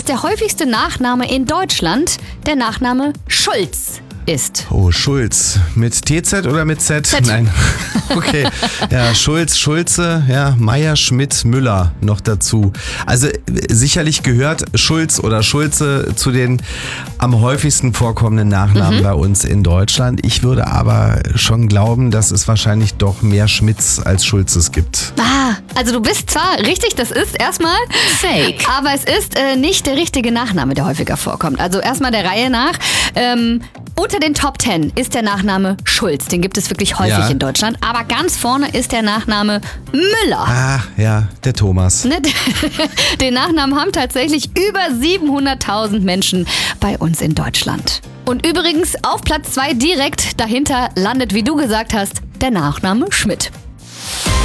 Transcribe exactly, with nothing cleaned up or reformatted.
der häufigste Nachname in Deutschland der Nachname Schulz ist? Oh, Schulz. Mit T Z oder mit Z? Z. Nein. Okay. Ja, Schulz, Schulze, ja, Meier, Schmidt, Müller noch dazu. Also sicherlich gehört Schulz oder Schulze zu den am häufigsten vorkommenden Nachnamen mhm. bei uns in Deutschland. Ich würde aber schon glauben, dass es wahrscheinlich doch mehr Schmidts als Schulzes gibt. Ah, also du bist zwar richtig, das ist erstmal Fake, aber es ist äh, nicht der richtige Nachname, der häufiger vorkommt. Also erstmal der Reihe nach. Ähm, Unter den Top Ten ist der Nachname Schulz. Den gibt es wirklich häufig ja. in Deutschland. Aber ganz vorne ist der Nachname Müller. Ah, ja, der Thomas. Ne? Den Nachnamen haben tatsächlich über siebenhunderttausend Menschen bei uns in Deutschland. Und übrigens auf Platz zwei direkt dahinter landet, wie du gesagt hast, der Nachname Schmidt.